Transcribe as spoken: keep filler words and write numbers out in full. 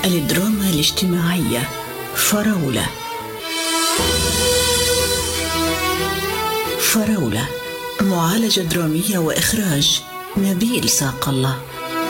الدراما الاجتماعية فراولة. فراولة معالجة درامية وإخراج نبيل ساق الله.